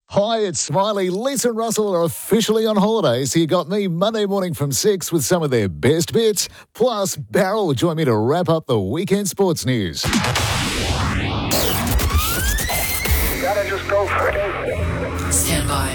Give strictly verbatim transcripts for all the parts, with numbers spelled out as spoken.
Hi, it's Smiley. Lisa and Russell are officially on holiday, so you got me Monday morning from six with some of their best bits. Plus, Barrel will join me to wrap up the weekend sports news. You gotta just go for it. Stand by.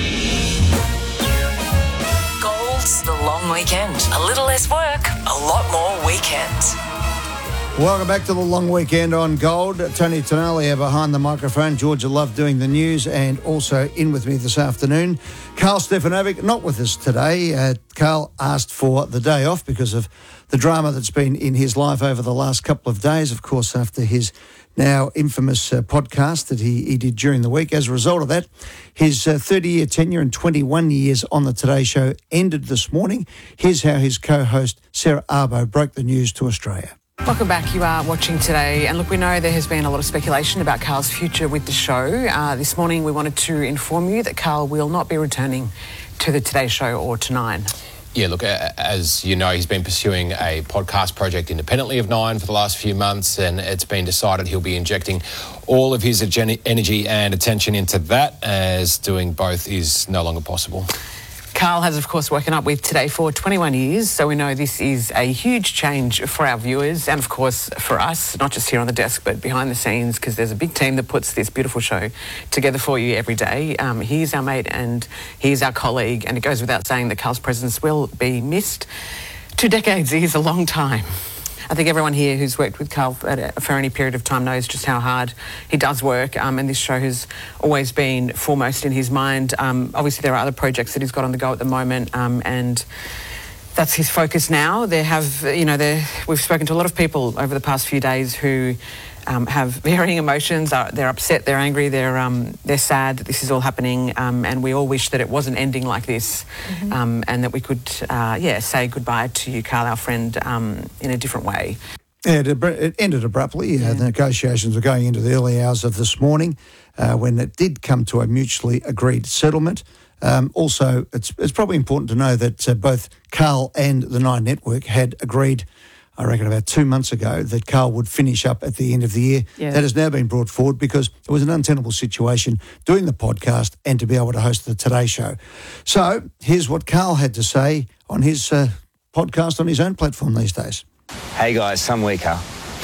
Gold's the long weekend. A little less work, a lot more weekends. Welcome back to the long weekend on Gold. Tony Tonali behind the microphone. Georgia Love doing the news, and also in with me this afternoon, Karl Stefanovic, not with us today. Uh, Karl asked for the day off because of the drama that's been in his life over the last couple of days, of course, after his now infamous uh, podcast that he, he did during the week. As a result of that, his uh, thirty-year tenure and twenty-one years on the Today Show ended this morning. Here's how his co-host, Sarah Arbo, broke the news to Australia. Welcome back. You are watching Today. And look, we know there has been a lot of speculation about Karl's future with the show. Uh, this morning we wanted to inform you that Karl will not be returning to the Today Show or to Nine. Yeah, look, as you know, he's been pursuing a podcast project independently of Nine for the last few months, and it's been decided he'll be injecting all of his energy and attention into that, as doing both is no longer possible. Karl has, of course, woken up with Today for twenty-one years, so we know this is a huge change for our viewers and, of course, for us, not just here on the desk but behind the scenes, because there's a big team that puts this beautiful show together for you every day. Um, he's our mate and he's our colleague, and it goes without saying that Karl's presence will be missed. Two decades is a long time. I think everyone here who's worked with Karl for any period of time knows just how hard he does work, um, and this show has always been foremost in his mind. Um, obviously, there are other projects that he's got on the go at the moment, um, and that's his focus now. There have, you know, there, we've spoken to a lot of people over the past few days who um, have varying emotions. They're upset, they're angry, they're um, they're sad that this is all happening, um, and we all wish that it wasn't ending like this, mm-hmm. um, and that we could, uh, yeah, say goodbye to you, Karl, our friend, um, in a different way. Yeah, it, it ended abruptly. Yeah. Uh, the negotiations were going into the early hours of this morning uh, when it did come to a mutually agreed settlement. Um, also, it's it's probably important to know that uh, both Karl and the Nine Network had agreed, I reckon about two months ago, that Karl would finish up at the end of the year. Yeah. That has now been brought forward because it was an untenable situation doing the podcast and to be able to host the Today Show. So here's what Karl had to say on his uh, podcast on his own platform these days. Hey guys, some weaker.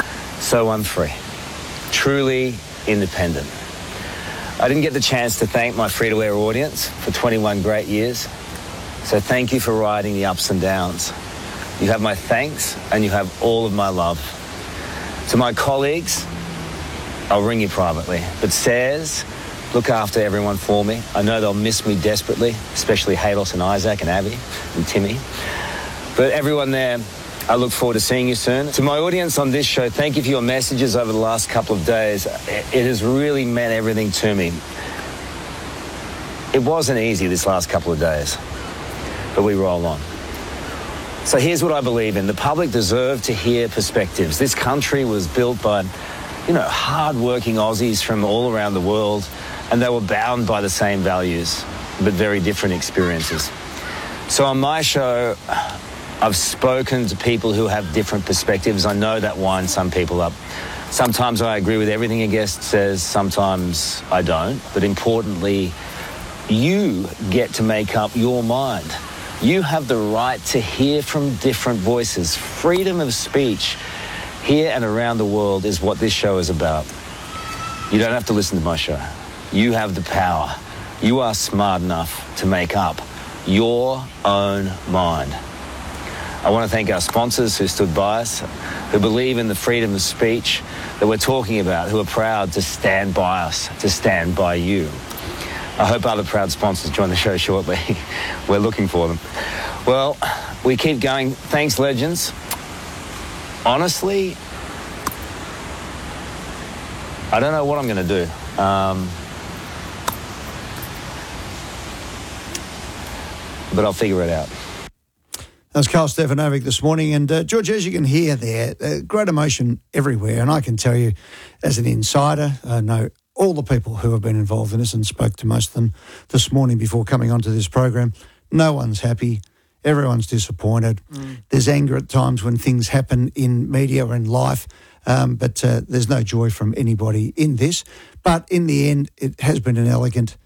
So I'm free. Truly independent. I didn't get the chance to thank my free-to-air audience for twenty-one great years. So thank you for riding the ups and downs. You have my thanks and you have all of my love. To my colleagues, I'll ring you privately. But Says, look after everyone for me. I know they'll miss me desperately, especially Halos and Isaac and Abby and Timmy. But everyone there, I look forward to seeing you soon. To my audience on this show, thank you for your messages over the last couple of days. It has really meant everything to me. It wasn't easy this last couple of days, but we roll on. So here's what I believe in. The public deserve to hear perspectives. This country was built by, you know, hard-working Aussies from all around the world, and they were bound by the same values, but very different experiences. So on my show, I've spoken to people who have different perspectives. I know that winds some people up. Sometimes I agree with everything a guest says, sometimes I don't. But importantly, you get to make up your mind. You have the right to hear from different voices. Freedom of speech here and around the world is what this show is about. You don't have to listen to my show. You have the power. You are smart enough to make up your own mind. I want to thank our sponsors who stood by us, who believe in the freedom of speech that we're talking about, who are proud to stand by us, to stand by you. I hope other proud sponsors join the show shortly. We're looking for them. Well, we keep going. Thanks, legends. Honestly, I don't know what I'm going to do. Um, but I'll figure it out. That was Karl Stefanovic this morning. And, uh, George, as you can hear there, uh, great emotion everywhere. And I can tell you, as an insider, I know all the people who have been involved in this and spoke to most of them this morning before coming onto this program. No one's happy. Everyone's disappointed. Mm. There's anger at times when things happen in media or in life, um, but uh, there's no joy from anybody in this. But in the end, it has been an elegant